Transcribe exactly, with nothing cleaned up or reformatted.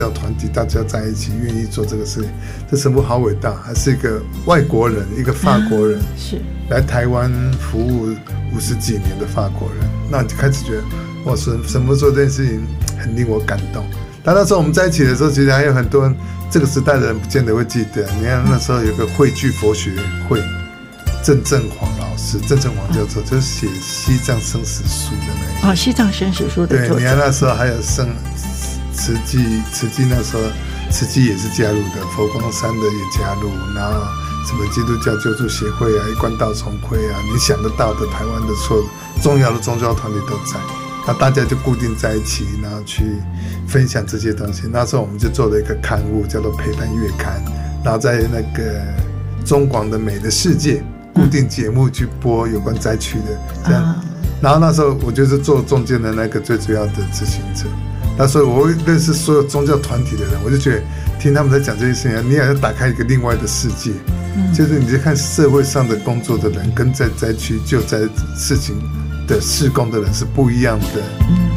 团体大家在一起愿意做这个事情，这神父好伟大，还是一个外国人，一个法国人， 嗯、是来台湾服务五十几年的法国人，那你就开始觉得哇，神神父做这件事情很令我感动。但那时候我们在一起的时候，其实还有很多人这个时代的人不见得会记得。你看那时候有个汇聚佛学会，郑正煌老师，郑正煌教授就是写《西藏生死书》的那一个。 哦，《西藏生死书》的作者。 对，你看那时候还有圣慈济，慈济那时候慈济也是加入的，佛光山的也加入，然后什么基督教救助协会啊、一贯道重会啊，你想得到的台湾的所有重要的宗教团体都在。那大家就固定在一起，然后去分享这些东西。那时候我们就做了一个刊物，叫做《陪伴月刊》，然后在那个中广的《美的世界》固定节目去播有关灾区的这样。然后那时候我就是做中间的那个最主要的执行者。那所以我会认识所有宗教团体的人，我就觉得听他们在讲这些事情，你好像打开一个另外的世界。嗯、就是你在看社会上的工作的人，跟在灾区救灾事情的事工的人是不一样的。嗯